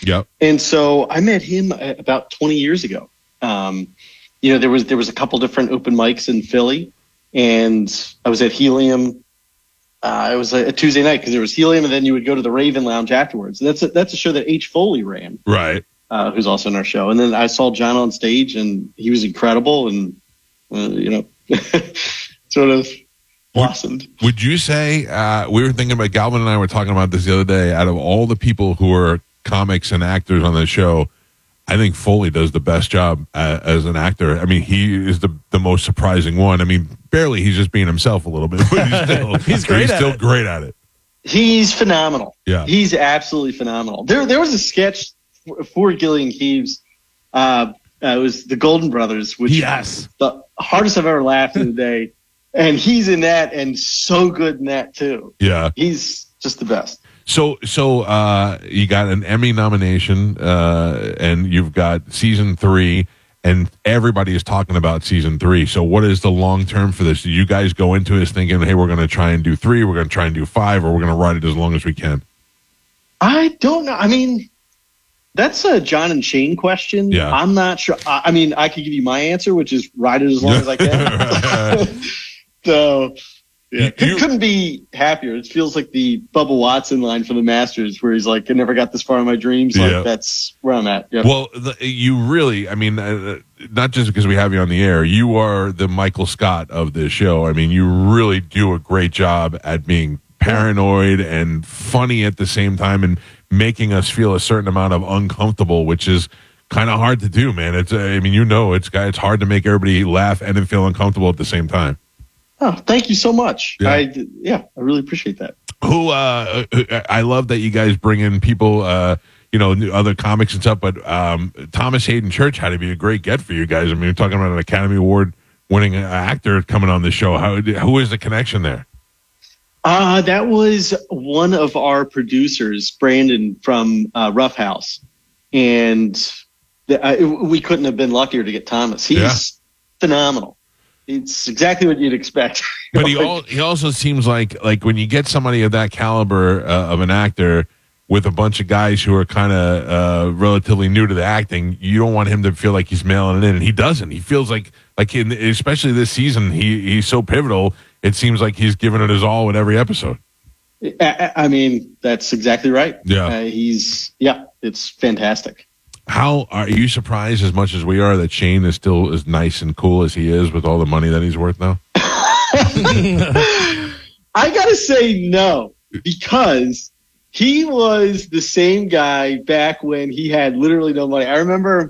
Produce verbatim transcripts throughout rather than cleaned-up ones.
Yep. And so I met him about twenty years ago. Um, you know, there was there was a couple different open mics in Philly, and I was at Helium. Uh, it was a, a Tuesday night because there was Helium, and then you would go to the Raven Lounge afterwards. And that's a, that's a show that H. Foley ran, right? Uh, who's also in our show. And then I saw John on stage, and he was incredible, and uh, you know, sort of blossomed. Would, would you say uh, we were thinking about Galvin and I were talking about this the other day? Out of all the people who are comics and actors on the show, I think Foley does the best job uh, as an actor. I mean, he is the the most surprising one. I mean, barely he's just being himself a little bit, but he's still he's great. He's at still it. great at it. He's phenomenal. Yeah, he's absolutely phenomenal. There there was a sketch for, for Gillian Keeves. Uh, uh, it was the Golden Brothers, which yes, is the hardest I've ever laughed in a day. And he's in that, and so good in that too. Yeah, he's just the best. So, so uh, you got an Emmy nomination, uh, and you've got season three, and everybody is talking about season three. So, what is the long term for this? Do you guys go into this thinking, "Hey, we're going to try and do three, we're going to try and do five, or we're going to ride it as long as we can"? I don't know. I mean, that's a John and Shane question. Yeah. I'm not sure. I, I mean, I could give you my answer, which is ride it as long as I can. So. Yeah, You, couldn't be happier. It feels like the Bubba Watson line for the Masters, where he's like, "I never got this far in my dreams." Like yeah. that's where I'm at. Yep. Well, the, you really, I mean, uh, not just because we have you on the air, you are the Michael Scott of this show. I mean, you really do a great job at being paranoid and funny at the same time, and making us feel a certain amount of uncomfortable, which is kind of hard to do, man. It's, uh, I mean, you know, it's it's hard to make everybody laugh and then feel uncomfortable at the same time. Oh, thank you so much. Yeah. I yeah, I really appreciate that. Who uh, I love that you guys bring in people, uh, you know, other comics and stuff. But um, Thomas Hayden Church had to be a great get for you guys. I mean, you're talking about an Academy Award winning actor coming on the show. How who is the connection there? Uh, that was one of our producers, Brandon from uh, Rough House, and the, uh, we couldn't have been luckier to get Thomas. He's Yeah. phenomenal. It's exactly what you'd expect. But he all, he also seems like like when you get somebody of that caliber uh, of an actor with a bunch of guys who are kind of uh, relatively new to the acting, you don't want him to feel like he's mailing it in, and he doesn't. He feels like like in, especially this season, he he's so pivotal. It seems like he's giving it his all with every episode. I, I mean, that's exactly right. Yeah, uh, he's yeah, it's fantastic. How are you surprised as much as we are that Shane is still as nice and cool as he is with all the money that he's worth now? I gotta say no, because he was the same guy back when he had literally no money. I remember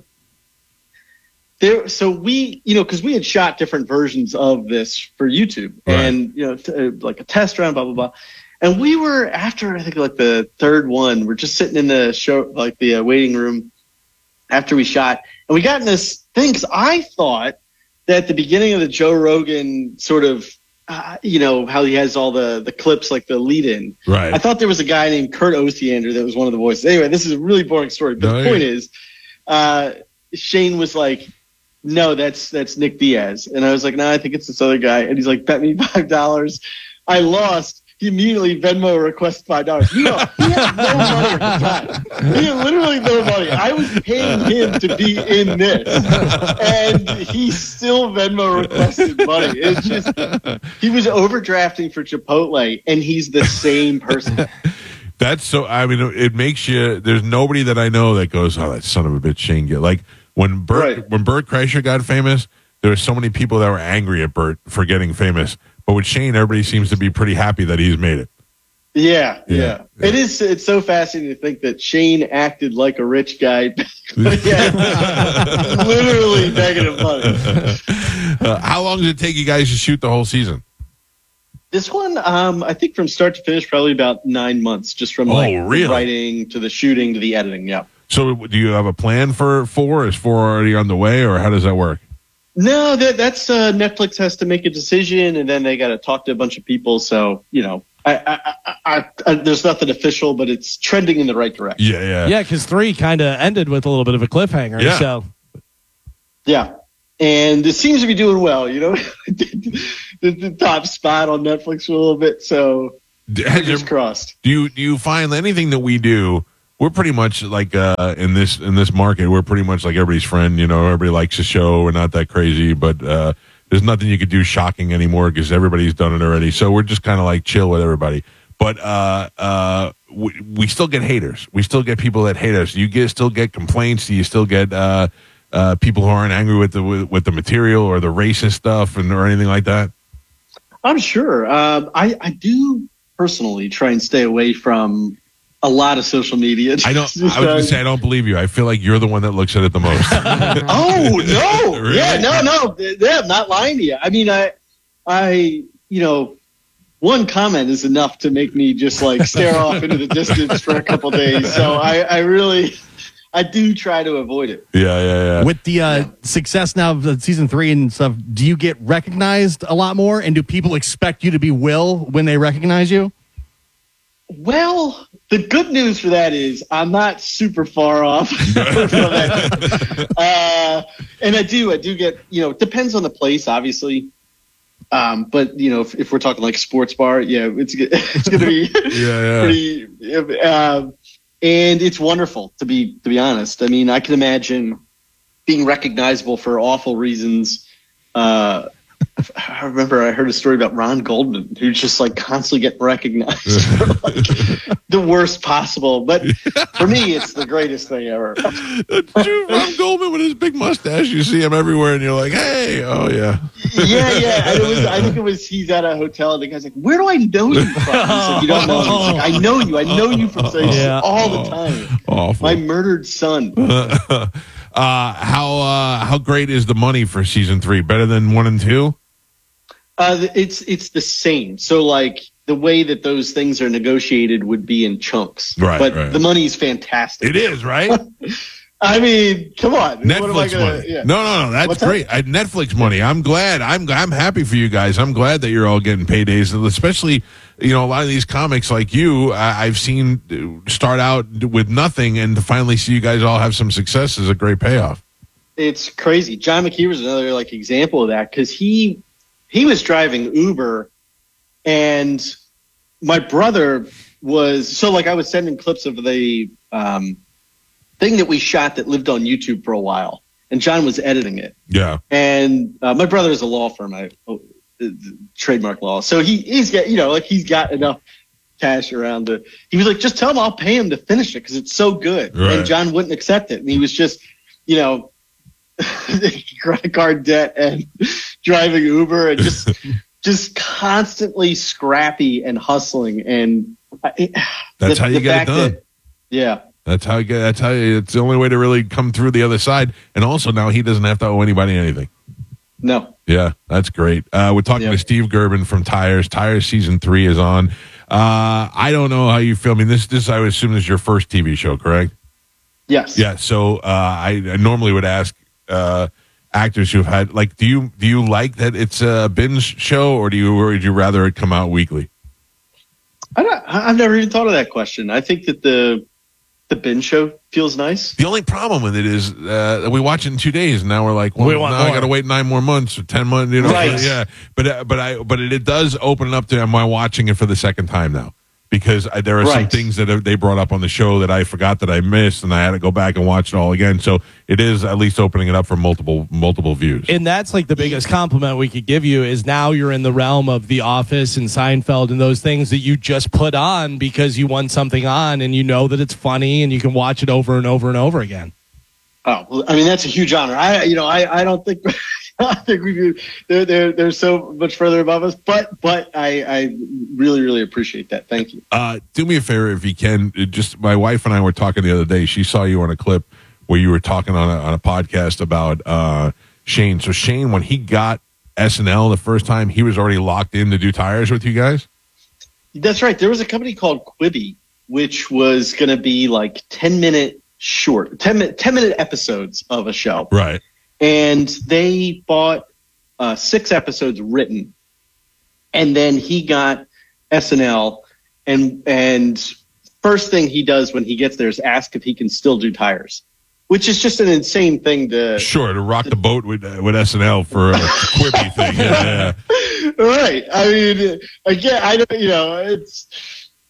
there. So we, you know, because we had shot different versions of this for YouTube, right. and you know, t- like a test run, blah blah blah. And we were after I think like the third one, we're just sitting in the show, like the uh, waiting room after we shot, and we got in this thing because I thought that at the beginning of the Joe Rogan sort of, uh, you know, how he has all the, the clips like the lead in. Right. I thought there was a guy named Kurt Ostrander that was one of the voices. Anyway, this is a really boring story, but No, the point yeah. is, uh, Shane was like, "No, that's that's Nick Diaz," and I was like, "No, I think it's this other guy," and he's like, "Bet me five dollars." I lost. He immediately Venmo requested five dollars. You know, he had no money at the time. He had literally no money. I was paying him to be in this, and he still Venmo requested money. It's just he was overdrafting for Chipotle, and he's the same person. That's so. I mean, it makes you. There's nobody that I know that goes, "Oh, that son of a bitch, Shane." Get like when Bert Right. when Bert Kreischer got famous, there were so many people that were angry at Bert for getting famous. But with Shane, everybody seems to be pretty happy that he's made it. Yeah, Yeah, yeah. yeah. It is. It's so fascinating to think that Shane acted like a rich guy. Yeah, literally negative money. Uh, how long did it take you guys to shoot the whole season? This one, um, I think from start to finish, probably about nine months, just from Oh, like the really? writing to the shooting to the editing. Yeah. So, do you have a plan for four? Is four already on the way, or how does that work? No, that, that's uh, Netflix has to make a decision, and then they got to talk to a bunch of people. So you know, I, I, I, I, I, there's nothing official, but it's trending in the right direction. Yeah, yeah, Yeah, because three kind of ended with a little bit of a cliffhanger. Yeah. So Yeah, and it seems to be doing well. You know, the, the top spot on Netflix for a little bit. So Has fingers there- crossed. Do you do you find anything that we do we're pretty much like uh, in this in this market. We're pretty much like everybody's friend. You know, everybody likes the show. We're not that crazy, but uh, there's nothing you could do shocking anymore because everybody's done it already. So we're just kind of like chill with everybody. But uh, uh, we, we still get haters. We still get people that hate us. You get still get complaints. Do you still get uh, uh, people who aren't angry with the with, with the material or the racist stuff and or anything like that? I'm sure. Um, I I do personally try and stay away from a lot of social media. I don't. I was going to say I don't believe you. I feel like you're the one that looks at it the most. Oh no! Really? Yeah, no, no. Yeah, I'm not lying to you. I mean, I, I, you know, one comment is enough to make me just like stare off into the distance for a couple days. So I, I really, I do try to avoid it. Yeah, yeah, yeah. With the uh, yeah. success now of the season three and stuff, do you get recognized a lot more? And do people expect you to be Will when they recognize you? Well, the good news for that is I'm not super far off from that. Uh, and I do, I do get, you know, it depends on the place, obviously. Um, but, you know, if, if we're talking like sports bar, yeah, it's it's going to be yeah, yeah. pretty, um, and it's wonderful to be, to be honest. I mean, I can imagine being recognizable for awful reasons. Uh, I remember I heard a story about Ron Goldman, who's just like constantly getting recognized for like the worst possible. But for me, it's the greatest thing ever. Ron Goldman with his big mustache, you see him everywhere, and you're like, "Hey, oh yeah, yeah, yeah." And it was, I think it was he's at a hotel, and the guy's like, "Where do I know you from?" He's like, "You don't know me." He's like, "I know you. I know you from so yeah. all the time." Awful. My murdered son. uh, how uh, how great is the money for season three? Better than one and two? Uh, it's it's the same. So like the way that those things are negotiated would be in chunks, right? But right. the money's fantastic. It is, right? I mean, come on, Netflix what am I gonna, money. Yeah. No, no, no, that's What's great. That? I, Netflix money. I'm glad. I'm I'm happy for you guys. I'm glad that you're all getting paydays, especially you know a lot of these comics like you. I, I've seen start out with nothing, and to finally see you guys all have some success is a great payoff. It's crazy. John McKeever's another like example of that because he. He was driving Uber, and my brother was so like I was sending clips of the um, thing that we shot that lived on YouTube for a while, and John was editing it. Yeah, and uh, my brother is a law firm, I oh, trademark law, so he he's got you know like he's got enough cash around to. He was like, just tell him I'll pay him to finish it because it's so good, right. And John wouldn't accept it, and he was just you know. credit card debt and driving Uber and just just constantly scrappy and hustling and I, that's the, how you get it done. That, yeah, that's how you get. That's how you, it's the only way to really come through the other side. And also now he doesn't have to owe anybody anything. No. Yeah, that's great. Uh, we're talking yep. to Steve Gerben from Tires. Tires season three is on. Uh, I don't know how you feel. I mean, this this I would assume is your first T V show, correct? Yes. Yeah. So uh, I, I normally would ask. Uh, actors who've had like do you do you like that it's a binge show or do you or would you rather it come out weekly? I don't, I've never even thought of that question. I think that the the binge show feels nice. The only problem with it is uh, we watch it in two days and now we're like, well, we want now more. I got to wait nine more months or ten months, you know? Right. Yeah, but uh, but I but it, it does open it up to am I watching it for the second time now? Because I, there are some right. things that they brought up on the show that I forgot that I missed, and I had to go back and watch it all again. So it is at least opening it up for multiple multiple views. And that's like the biggest compliment we could give you is now you're in the realm of The Office and Seinfeld and those things that you just put on because you want something on and you know that it's funny and you can watch it over and over and over again. Oh, well, I mean that's a huge honor. I you know I, I don't think. I think we do. They're, they're, they're so much further above us, but but I, I really, really appreciate that. Thank you. Uh, do me a favor if you can. Just my wife and I were talking the other day. She saw you on a clip where you were talking on a, on a podcast about uh, Shane. So Shane, when he got S N L the first time, he was already locked in to do Tires with you guys? That's right. There was a company called Quibi, which was going to be like ten minute short, ten minute, ten minute episodes of a show. Right. And they bought uh, six episodes written, and then he got S N L. And and first thing he does when he gets there is ask if he can still do Tires, which is just an insane thing to sure to rock the boat with uh, with S N L for a Quibi thing. Yeah, yeah. Right. I mean, again, I don't. You know, it's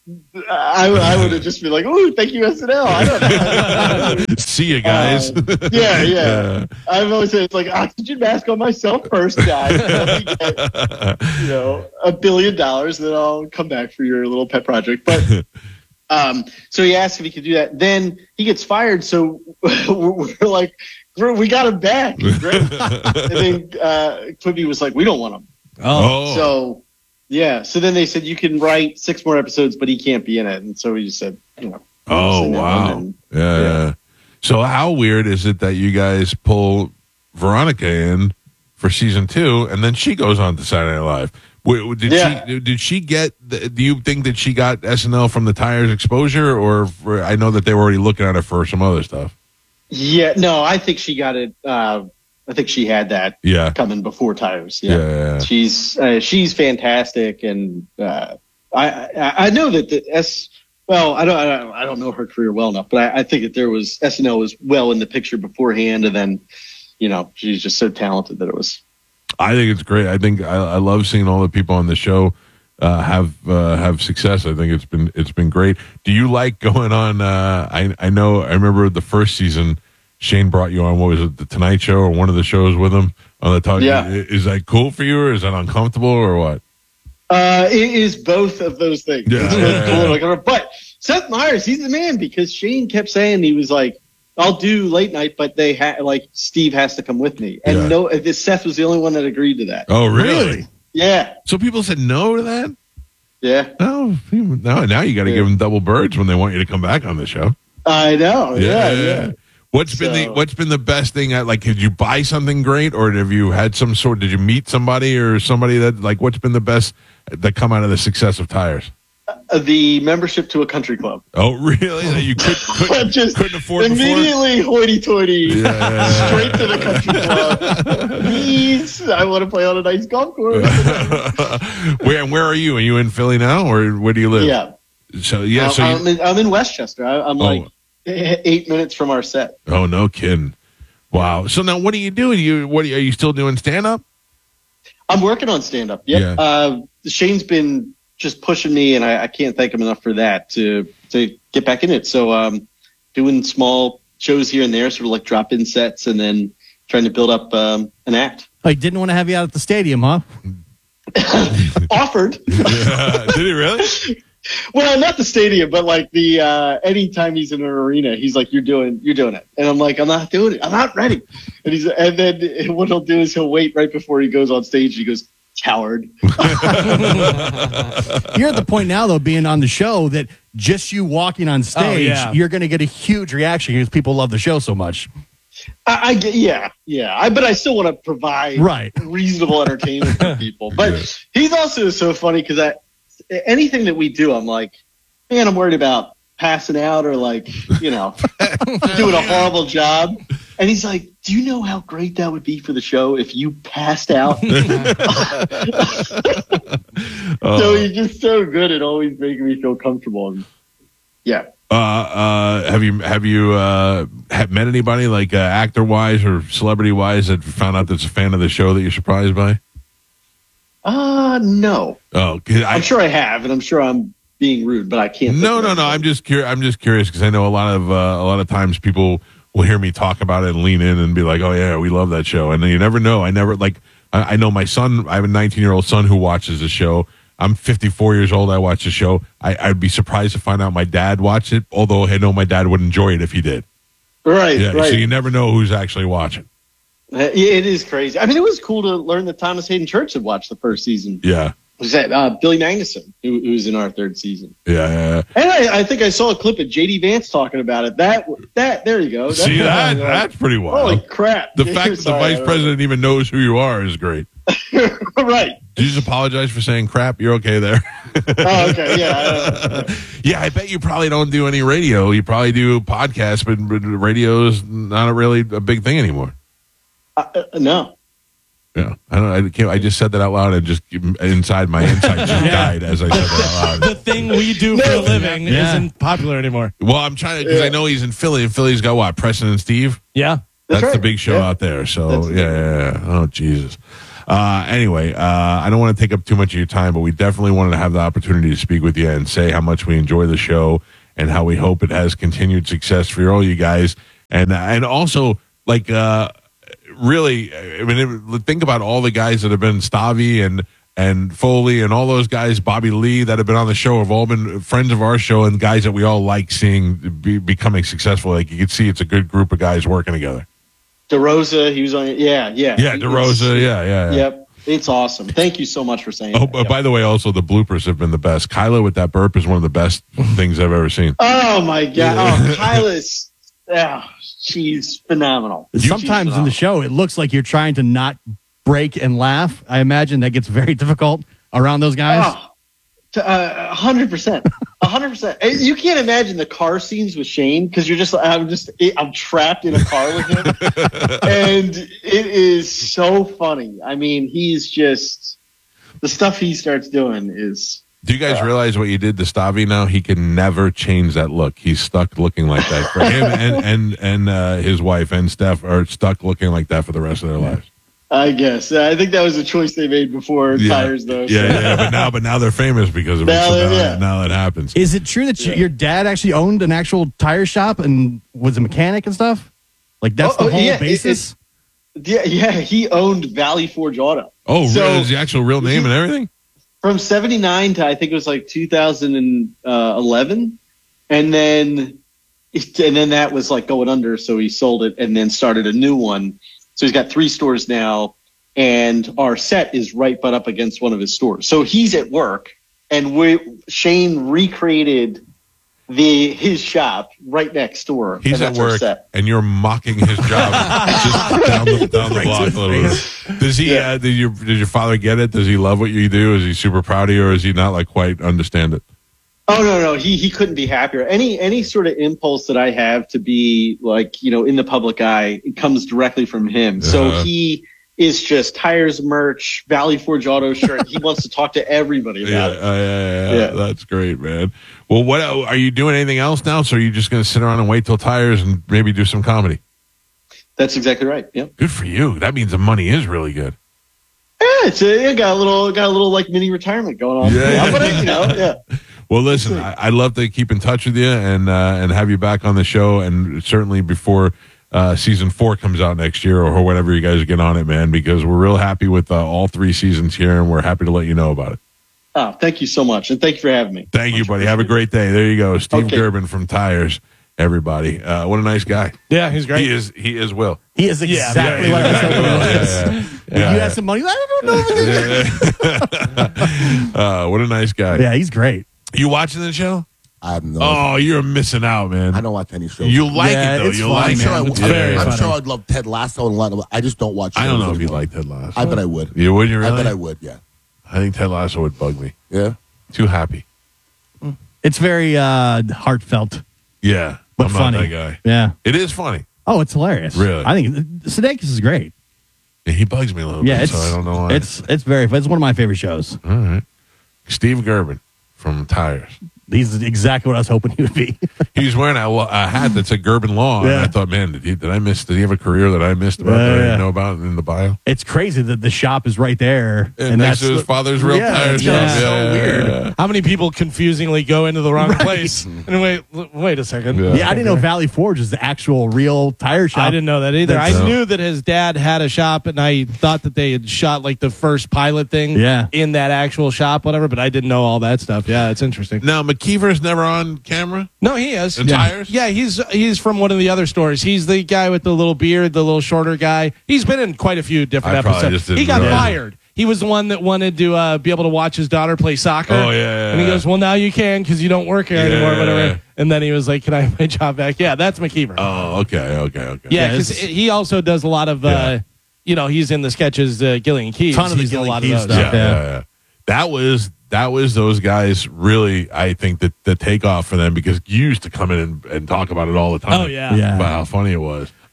I, I would have just been like, "Ooh, thank you, S N L." I don't know. See you guys. Uh, yeah, yeah, yeah. I've always said it's like oxygen mask on myself first, guys. Let me get, you know, a billion dollars, then I'll come back for your little pet project. But um, so he asked if he could do that. Then he gets fired. So we're like, we got him back. Great. And then uh, Quibi was like, we don't want him. Oh, so. Yeah, so then they said you can write six more episodes, but he can't be in it, and so we just said, you know. Oh wow! And, yeah, yeah. yeah. So how weird is it that you guys pull Veronica in for season two, and then she goes on to Saturday Night Live? Wait, did Yeah. she? Did she get? The, do you think that she got S N L from the Tires exposure, or for, I know that they were already looking at her for some other stuff? Yeah, no, I think she got it. Uh, I think she had that Yeah, coming before Tires. yeah, Yeah, yeah, yeah. she's uh, she's fantastic, and uh, I, I I know that the S. Well, I don't I don't, I don't know her career well enough, but I, I think that there was S N L was well in the picture beforehand, and then you know she's just so talented that it was. I think it's great. I think I, I love seeing all the people on the show uh, have uh, have success. I think it's been it's been great. Do you like going on? Uh, I I know I remember the first season. Shane brought you on, what was it, the Tonight Show or one of the shows with him on the talk? Yeah. Is that cool for you, or is that uncomfortable, or what? Uh, it is both of those things. Yeah, It's yeah, really yeah. cool and uncomfortable. But Seth Meyers, he's the man because Shane kept saying he was like, I'll do late night, but they ha- like Steve has to come with me. And Yeah. no, this Seth was the only one that agreed to that. Oh, really? Yeah. So people said no to that? Yeah. Oh, now, now you got to Yeah. give them double birds when they want you to come back on the show. I know. Yeah. Yeah. What's been the So- What's been the best thing? At, like, did you buy something great, or have you had some sort? Did you meet somebody or somebody that like? What's been the best that come out of the success of Tires? Uh, the membership to a country club. Oh, really? That you could, couldn't, Just couldn't afford before? immediately hoity-toity, Yeah. straight to the country club. Please, I want to play on a nice golf course. where and where are you? Are you in Philly now, or where do you live? Yeah. So yeah. Uh, So you, I'm, in, I'm in Westchester. I, I'm Oh. like eight minutes from our set. oh, no kidding. Wow. So now, what are you doing? You what are you, are you still doing stand up? I'm working on stand up. Yep. Yeah. Uh, Shane's been just pushing me, and I, I can't thank him enough for that to to get back in it. So um, doing small shows here and there, sort of like drop in sets, and then trying to build up um, an act. Like, didn't want to have you out at the stadium, huh? Offered. Did he really? Well, not the stadium, but like the uh, anytime he's in an arena, he's like, "You're doing, you're doing it," and I'm like, "I'm not doing it. I'm not ready." And he's, and then what he'll do is he'll wait right before he goes on stage. He goes, "Coward." You're at the point now, though, being on the show, that just you walking on stage, yeah. you're going to get a huge reaction because people love the show so much. I, I get, yeah, yeah. I, but I still want to provide Right. reasonable entertainment for people. But he's also so funny because I, anything that we do, I'm like, man, I'm worried about passing out or like, you know, doing a horrible job. And he's like, do you know how great that would be for the show if you passed out? Oh. So he's just so good at always making me feel comfortable. And, yeah. Uh, uh, have you have you uh, have met anybody like uh, actor wise or celebrity wise that found out that's a fan of the show that you're surprised by? Uh, no. Oh, 'cause I, I'm sure I have, and I'm sure I'm being rude, but I can't. think no, of no, no. anything. I'm just curious. I'm just curious because I know a lot of uh, a lot of times people will hear me talk about it and lean in and be like, "Oh yeah, we love that show." And then you never know. I never like. I, I know my son. I have a nineteen year old son who watches the show. I'm fifty-four years old. I watch the show. I, I'd be surprised to find out my dad watched it, although I know my dad would enjoy it if he did. Right, Yeah, right. so you never know who's actually watching. Uh, yeah, it is crazy. I mean, it was cool to learn that Thomas Hayden Church had watched the first season. Yeah, Was that uh, Billy Magnuson, who, who was in our third season? yeah, yeah. yeah. And I, I think I saw a clip of J D Vance talking about it. That that there you go. That's See that? like, That's pretty holy wild. crap! The fact that the Sorry, I vice don't president even knows who you are is great. know. Right. Did you just apologize for saying crap? You're okay there. Oh, okay. Yeah. Uh, Yeah, I bet you probably don't do any radio. You probably do podcasts, but but radio's not a really a big thing anymore. uh, uh, no. Yeah, I don't. I can't. I just said that out loud, and just inside my inside just died as I said that out The loud. thing we do for a living Yeah. isn't popular anymore. Well, I'm trying to because I know he's in Philly, and Philly's got what? Preston and Steve. Yeah. That's, That's the right. big show Yeah. out there. So That's yeah, the- yeah, yeah. Oh Jesus. Uh, anyway, uh, I don't want to take up too much of your time, but we definitely wanted to have the opportunity to speak with you and say how much we enjoy the show and how we hope it has continued success for all you guys. And and also, like, uh, really, I mean, it, think about all the guys that have been Stavi and and Foley and all those guys, Bobby Lee, that have been on the show, have all been friends of our show and guys that we all like seeing be, becoming successful. Like, you can see it's a good group of guys working together. DeRosa, he was on it. Yeah, yeah. Yeah, DeRosa, yeah, yeah, yeah. Yep. It's awesome. Thank you so much for saying Oh, that. but Yep. by the way, also the bloopers have been the best. Kyla with that burp is one of the best things I've ever seen. Oh, my God. Oh, Kyla's, oh, she's phenomenal. Sometimes in the show, it looks like you're trying to not break and laugh. I imagine that gets very difficult around those guys. Oh, to, uh, one hundred percent. one hundred percent. You can't imagine the car scenes with Shane because you're just, I'm just, I'm trapped in a car with him. And it is so funny. I mean, he's just, the stuff he starts doing is. Do you guys uh, realize what you did to Stavi now? He can never change that look. He's stuck looking like that. For him and and, and uh, his wife and Steph are stuck looking like that for the rest of their lives. I guess. I think that was a choice they made before Yeah. tires, though. Yeah, so. yeah, but now, but now they're famous because of it. Now So they're- now, yeah. now it happens. Is it true that Yeah. your dad actually owned an actual tire shop and was a mechanic and stuff? Like, that's Oh, the oh, whole yeah, it- basis? Yeah, yeah, he owned Valley Forge Auto. Oh, So- really? Is the actual real name he- and everything? From seventy-nine to I think it was like two thousand eleven. And then and then that was like going under, so he sold it and then started a new one. So he's got three stores now, and our set is right butt up against one of his stores. So he's at work, and we Shane recreated the his shop right next door. He's and at that's our work, set. and you're mocking his job just down the, down the Right to block a his little bit. Does he? Yeah. Uh, did your Did your father get it? Does he love what you do? Is he super proud of you, or is he not like quite understand it? Oh no, no, he he couldn't be happier. Any any sort of impulse that I have to be like, you know, in the public eye, it comes directly from him. So Uh-huh. he is just tires, merch, Valley Forge Auto shirt. He wants to talk to everybody Yeah, about uh, it. yeah, yeah, Yeah. That's great, man. Well, what are you doing? Anything else now? So are you just going to sit around and wait till tires and maybe do some comedy? That's exactly right. Yep. Good for you. That means the money is really good. Yeah, it's a, it got a little got a little like mini retirement going on. Yeah, yeah. But I, you know, yeah. Well, listen, I, I'd love to keep in touch with you and uh, and have you back on the show, and certainly before uh, season four comes out next year or whenever you guys get on it, man, because we're real happy with uh, all three seasons here, and we're happy to let you know about it. Oh, thank you so much, and thank you for having me. Thank you, buddy. Have a great day. There you go, Steve Okay. Durbin from Tires. Everybody, uh, what a nice guy. Yeah, he's great. He is. He is. Will. He is Yeah, exactly Yeah, what I was exactly. hoping he Yeah, was. yeah, yeah. If Yeah. you had some money, I don't know. uh, what a nice guy. Yeah, he's great. You watching the show? I have no. Oh, you're missing out, man. I don't watch any shows. You like Yeah, it though. it's You fun, like I'm sure, I, it. would. Yeah, very yeah. I'm funny. sure I'd love Ted Lasso and a lot of. I just don't watch. I don't shows know if you anymore. like Ted Lasso. I bet I would. You would you really? I bet I would. Yeah. I think Ted Lasso would bug me. Yeah. Too happy. It's very uh, heartfelt, Yeah, but I'm funny. not that guy. Yeah. It is funny. Oh, it's hilarious. Really? I think Sudeikis is great. Yeah, he bugs me a little Yeah, bit, it's so I don't know why. it's it's very. It's one of my favorite shows. all right. Steve Gerben from Tires. He's exactly what I was hoping he would be. He was wearing a, a hat that said Gerben Law, and Yeah. I thought, man, did he, did I miss? Did he have a career that I missed about Yeah, that I yeah. didn't know about in the bio? It's crazy that the shop is right there, And, next to his father's real Yeah, tire it's shop. just so Yeah, weird. yeah, yeah. How many people confusingly go into the wrong place? And wait, l- wait a second. Yeah. Yeah, I didn't know Valley Forge is the actual real tire shop. I didn't know that either. I That's- knew that his dad had a shop, and I thought that they had shot like the first pilot thing Yeah. in that actual shop, whatever. But I didn't know all that stuff. Yeah, it's interesting. Now McKeever's never on camera. No, he is. And yeah. Tires? Yeah, he's he's from one of the other stores. He's the guy with the little beard, the little shorter guy. He's been in quite a few different I probably episodes. just didn't He got realize it. fired. He was the one that wanted to uh, be able to watch his daughter play soccer. Oh, yeah, yeah, And he yeah. goes, "Well, now you can because you don't work here Yeah, anymore, yeah, whatever." yeah. And then he was like, "Can I have my job back?" Yeah, that's McKeever. Oh, okay, okay, okay. yeah, Yeah, because it's- he also does a lot of, uh, Yeah. you know, he's in the sketches, uh, Gillian Keys. Ton of the he's in a Gillian lot Keys of those. stuff. yeah, Yeah. yeah, yeah. That was that was those guys really. I think that the takeoff for them because you used to come in and, and talk about it all the time. Oh, yeah. Yeah. about how funny it was.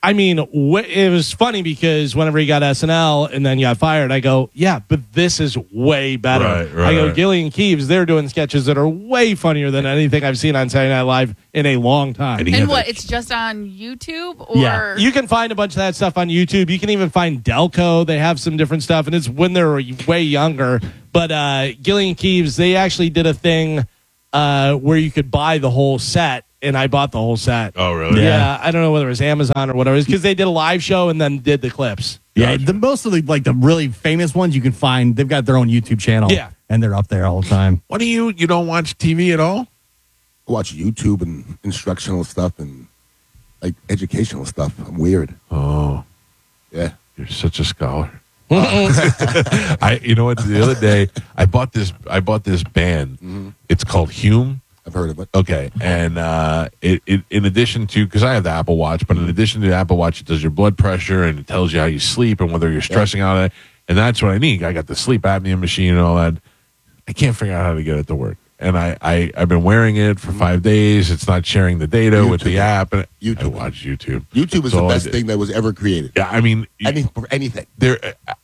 I mean, wh- it was funny because whenever he got S N L and then got fired, I go, yeah, but this is way better. Right, right, I go, right. Gillian Keeves, they're doing sketches that are way funnier than anything I've seen on Saturday Night Live in a long time. And he had And what? that- It's just on YouTube, or Yeah, you can find a bunch of that stuff on YouTube. You can even find Delco. They have some different stuff, and it's when they were way younger. But uh, Gillian Keeves, they actually did a thing uh, where you could buy the whole set, and I bought the whole set. Oh, really? Yeah, I don't know whether it was Amazon or whatever. It's because they did a live show and then did the clips. Yeah, the most of the like the really famous ones you can find. They've got their own YouTube channel. Yeah. and they're up there all the time. What do you? You don't watch T V at all? Watch YouTube and instructional stuff and like educational stuff. I'm weird. Oh, Yeah. you're such a scholar. I, you know what? The other day, I bought this. I bought this band. Mm-hmm. It's called Hume. I've heard of it. Okay, and uh, it, it in addition to because I have the Apple Watch, but in addition to the Apple Watch, it does your blood pressure and it tells you how you sleep and whether you're stressing out. And that's what I need. I got the sleep apnea machine and all that. I can't figure out how to get it to work. And I, I I've been wearing it for five days. It's not sharing the data with the YouTube. app. And I YouTube. watch YouTube. YouTube is So the I best did- thing that was ever created. Yeah, I mean, Any for anything. there.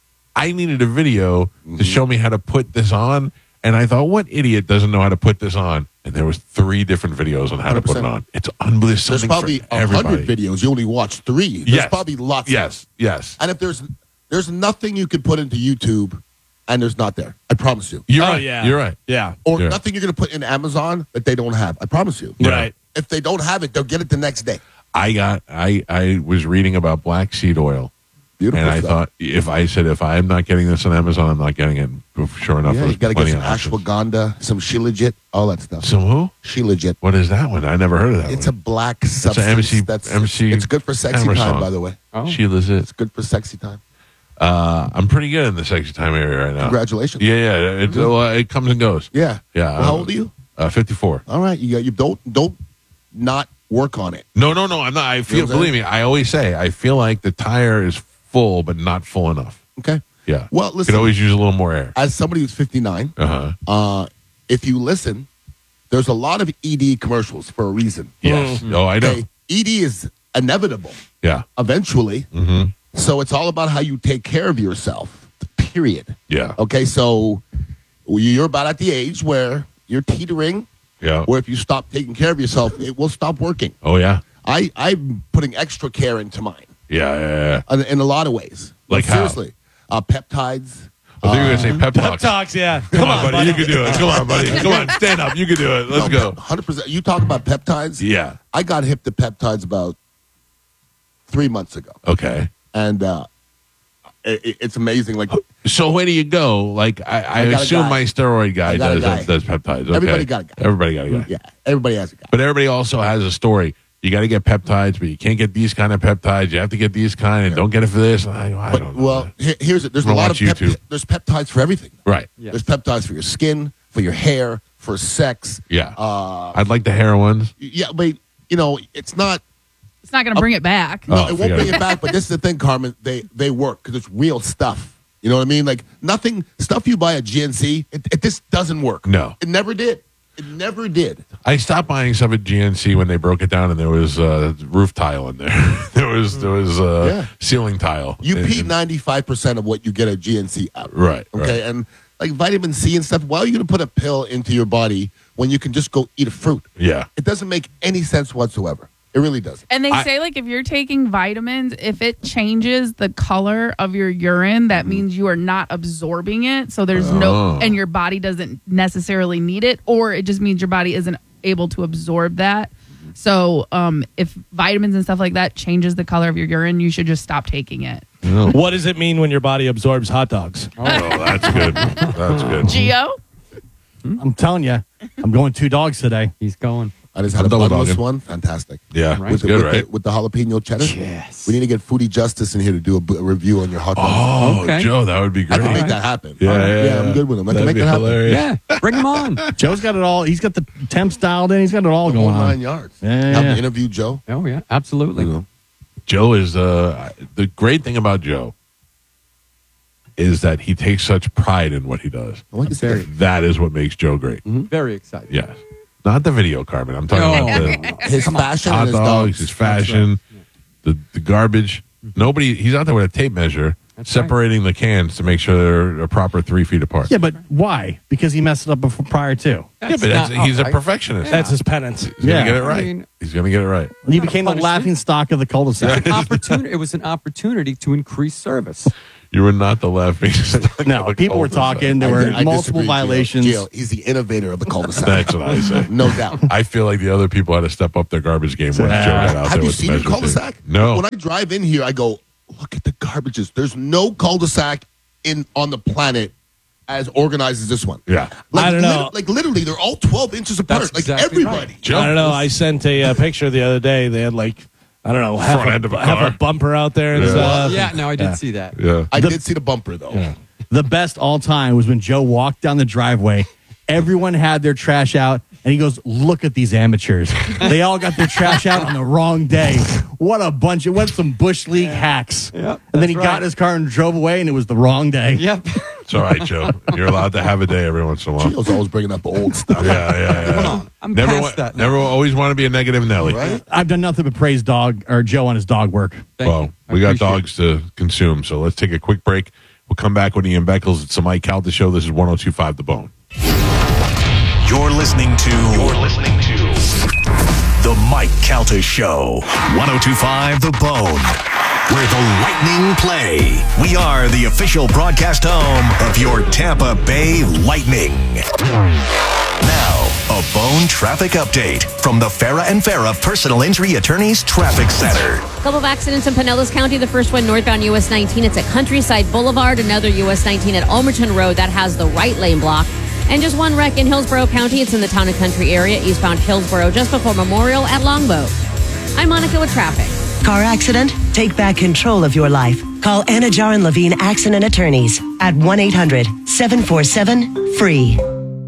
I needed a video Mm-hmm. to show me how to put this on, and I thought, what idiot doesn't know how to put this on? And there was three different videos on how to put it one hundred percent. on. It's unbelievable. There's Something probably for a everybody. hundred videos. You only watch three. There's Yes. probably lots. of Yes, yes. And if there's there's nothing you can put into YouTube, and there's not there. I promise you. You're Oh, right. yeah. You're right. Yeah. Or Yeah. nothing you're going to put in Amazon that they don't have. I promise you. Yeah. Right. If they don't have it, they'll get it the next day. I got. I I was reading about black seed oil, Beautiful and I stuff. thought if I said if I'm not getting this on Amazon, I'm not getting it. Sure enough, Yeah, there's you got to get plenty some of options. ashwagandha, some shilajit, all that stuff. Some who? Shilajit. What is that one? I never heard of that. It's a one. black a substance. M C that's M C It's good for sexy Hammer time, song. by the way. Sheila's it. It's good for sexy time. Uh, I'm pretty good in the sexy time area right now. Congratulations. Yeah, yeah. It, uh, it comes and goes. Yeah. Yeah. Well, how uh, old are you? Uh, fifty-four. All right. You got you don't don't not work on it. No, no, no. I'm not. I feel. what I'm Believe me. I always say I feel like the tire is full, but not full enough. Okay. Yeah. Well, Could listen. always use a little more air. As somebody who's fifty-nine, Uh huh. uh, if you listen, there's a lot of E D commercials for a reason. Yes. Oh, I know. Okay. E D is inevitable Yeah. eventually. Mm-hmm. So it's all about how you take care of yourself. Period. Yeah. Okay. So you're about at the age where you're teetering, Yeah. where if you stop taking care of yourself, it will stop working. Oh yeah. I, I'm putting extra care into mine Yeah. Yeah. yeah. in, in a lot of ways. Like how? seriously, uh, peptides. I think you were gonna say pep Pep talks. talks, yeah. Come on, buddy. You can do it. Come on, buddy. Come on. Stand up. You can do it. Let's go. one hundred percent. You talk about peptides. Yeah. I got hip to peptides about three months ago, Okay. and uh, it, it's amazing. Like So where do you go? Like I, I, I got a assume guy. my steroid guy I got a does guy. does peptides. Okay. Everybody got a guy. Everybody got a guy. yeah, everybody has a guy. But everybody also has a story. You got to get peptides, but you can't get these kind of peptides. You have to get these kind, and don't get it for this. I, I But don't know. well, he- here's it. There's a I'm gonna lot of watch pep- YouTube. there's peptides for everything. right. There's peptides for your skin, for your hair, for sex. Yeah. Uh, I'd like the hair ones. yeah, but you know, it's not. it's not going to bring it back. No, Oh, it won't forget bring it. it back. But this is the thing, Carmen. They they work because it's real stuff. You know what I mean? Like nothing stuff you buy at G N C. It, it this doesn't work. No. it never did. It never did. I stopped buying stuff at G N C when they broke it down, and there was uh, roof tile in there. there was there was uh, Yeah. ceiling tile. You And- pee and- ninety five percent of what you get at G N C out. Right. Okay, Right. and like vitamin C and stuff. Why are you going to put a pill into your body when you can just go eat a fruit? Yeah. It doesn't make any sense whatsoever. It really doesn't. And they I- say, like, if you're taking vitamins, if it changes the color of your urine, that means you are not absorbing it. So there's Oh. no, and your body doesn't necessarily need it, or it just means your body isn't able to absorb that. So um, if vitamins and stuff like that changes the color of your urine, you should just stop taking it. Oh, What does it mean when your body absorbs hot dogs? that's good. That's good. Gio? I'm telling you, I'm going two dogs today. He's going. I just had I'm a double boneless dogging. one. Fantastic. Yeah, Right. it's With, the, good, with, right? the, with the jalapeno cheddar. Yes. We need to get Foodie Justice in here to do a, b- a review on your hot dogs. Oh, Okay. Joe, that would be I great. can make right. that happen. Yeah, yeah, yeah, I'm good with him. I can That'd make be that happen. hilarious. Yeah, bring him on. Joe's got it all. He's got the temps dialed in. He's got it all The going whole nine on. yards. Yeah, yeah, Have yeah. to interview Joe. Oh yeah, absolutely. You know. Joe is uh, the great thing about Joe is that he takes such pride in what he does. I like to Very. say That is what makes Joe great. Very excited. Yes, not the video, Carmen. I'm talking No. about the his fashion hot and his dogs, dogs. his fashion, the, the the garbage. Nobody, he's out there with a tape measure, That's separating the cans to make sure they're a proper three feet apart. Yeah, but why? Because he messed it up before, prior to. yeah, but That's that's, not he's a right. perfectionist. That's his penance. He's Yeah. gonna get it right. I mean- he's gonna get it right. And he became the Punishment. laughing stock of the cul-de-sac. Opportunity. It was an opportunity to increase service. You were not the laughing stock No, of a people were cul-de-sac. talking. There I- were I multiple disagree, Gio. violations. Gio, he's the innovator of the cul-de-sac. That's what I say. No doubt. I feel like the other people had to step up their garbage game when Uh, Joe got out Have there you with the seen the measure cul-de-sac? tape. No. When I drive in here, I go, look at the garbages. There's no cul-de-sac in on the planet as organized as this one. Yeah. Like, I don't know. lit- like literally, they're all twelve inches apart. That's like exactly everybody. right. Joe, I don't know. I sent a uh, picture the other day. They had like, I don't know, half, Front a, end of a half car. a bumper out there and Yeah. stuff. Yeah, no, I did Yeah. see that. Yeah. I The- did see the bumper though. The best all time was when Joe walked down the driveway. Everyone had their trash out, and he goes, "Look at these amateurs. They all got their trash out on the wrong day. What a bunch of what some Bush League hacks." Yep, and then he that's got right. in his car and drove away, and it was the wrong day. Yep. It's all right, Joe. You're allowed to have a day every once in a while. Gio's always bringing up old stuff. Yeah, yeah, yeah. Come on. I'm never, past wa- that now. never always want to be a negative Nelly. Right? I've done nothing but praise dog or Joe on his dog work. Thank Well, you. I we got appreciate dogs to consume, so let's take a quick break. We'll come back with Ian Beckles. It's the Mike Calta Show. This is one oh two point five The Bone. You're listening to. You're listening to the Mike Calta Show. one oh two point five The Bone, where the Lightning play. We are the official broadcast home of your Tampa Bay Lightning. Now, a Bone traffic update from the Farah and Farah Personal Injury Attorneys Traffic Center. Couple of accidents in Pinellas County. The first one northbound U S nineteen. It's at Countryside Boulevard. Another U S nineteen at Almerton Road. That has the right lane block. And just one wreck in Hillsborough County. It's in the Town and Country area, eastbound Hillsborough, just before Memorial at Longboat. I'm Monica with traffic. Car accident? Take back control of your life. Call Anna Jar and Levine Accident Attorneys at one eight hundred seven four seven F R E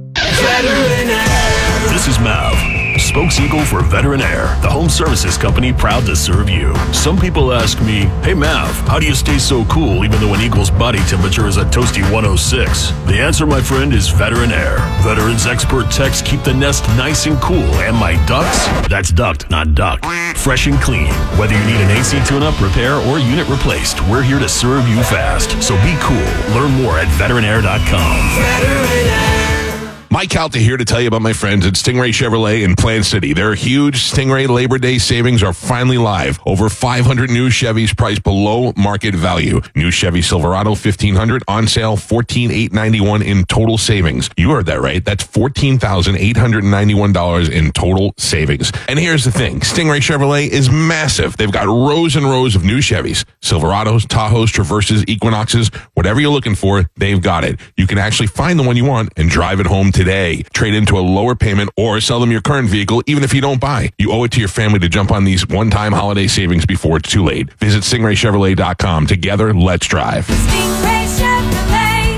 E. This is Mav, spokeseagle for Veteran Air, the home services company proud to serve you. Some people ask me, hey Mav, how do you stay so cool even though an eagle's body temperature is a toasty one oh six? The answer, my friend, is Veteran Air. Veterans expert techs keep the nest nice and cool, and my ducts, that's duct, not duck, fresh and clean. Whether you need an A C tune-up, repair, or unit replaced, we're here to serve you fast. So be cool. Learn more at veteran air dot com. Mike Calta here to tell you about my friends at Stingray Chevrolet in Plant City. Their huge Stingray Labor Day savings are finally live. Over five hundred new Chevys priced below market value. New Chevy Silverado fifteen hundred on sale, fourteen thousand eight hundred ninety-one dollars in total savings. You heard that right. That's fourteen thousand eight hundred ninety-one dollars in total savings. And here's the thing. Stingray Chevrolet is massive. They've got rows and rows of new Chevys, Silverados, Tahoes, Traverses, Equinoxes, whatever you're looking for, they've got it. You can actually find the one you want and drive it home today. Today. Trade into a lower payment or sell them your current vehicle even if you don't buy. You owe it to your family to jump on these one-time holiday savings before it's too late. Visit stingray chevrolet dot com. Together, let's drive. Stingray Chevrolet.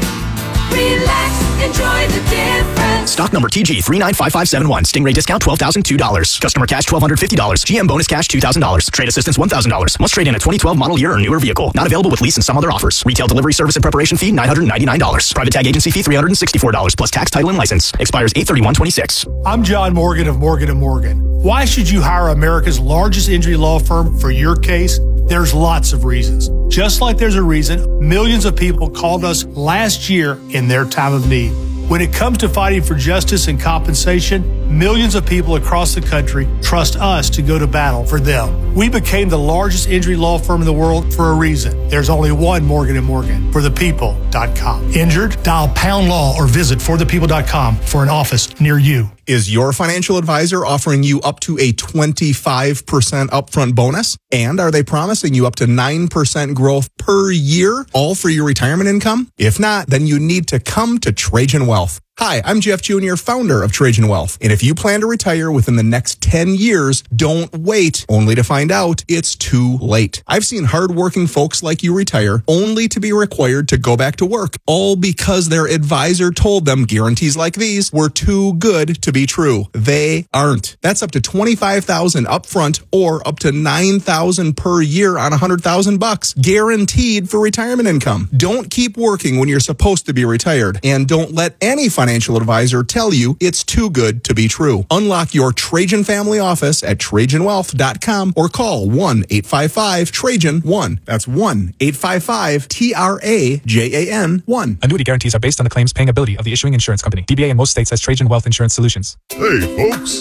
Relax, enjoy the difference. Stock number T G three nine five five seven one. Stingray discount twelve thousand two dollars. Customer cash twelve hundred fifty dollars. G M bonus cash two thousand dollars. Trade assistance one thousand dollars. Must trade in a twenty twelve model year or newer vehicle. Not available with lease and some other offers. Retail delivery service and preparation fee nine hundred ninety-nine dollars. Private tag agency fee three hundred sixty-four dollars plus tax, title, and license. Expires eight thirty-one twenty-six. I'm John Morgan of Morgan and Morgan. Why should you hire America's largest injury law firm for your case? There's lots of reasons. Just like there's a reason millions of people called us last year in their time of need. When it comes to fighting for justice and compensation, millions of people across the country trust us to go to battle for them. We became the largest injury law firm in the world for a reason. There's only one Morgan and Morgan, for the people dot com. Injured? Dial pound law or visit for the people dot com for an office near you. Is your financial advisor offering you up to a twenty-five percent upfront bonus? And are they promising you up to nine percent growth per year, all for your retirement income? If not, then you need to come to Trajan Wealth. Hi, I'm Jeff Junior, founder of Trajan Wealth. And if you plan to retire within the next ten years, don't wait only to find out it's too late. I've seen hardworking folks like you retire only to be required to go back to work, all because their advisor told them guarantees like these were too good to be true. They aren't. That's up to twenty-five thousand dollars upfront or up to nine thousand dollars per year on one hundred thousand bucks, guaranteed for retirement income. Don't keep working when you're supposed to be retired, and don't let any financial financial advisor tell you it's too good to be true. Unlock your Trajan family office at Trajan Wealth dot com or call one eight five five Trajan one. That's one eight five five T R A J A N one. Annuity guarantees are based on the claims paying ability of the issuing insurance company. D B A in most states has Trajan Wealth Insurance Solutions. Hey, folks,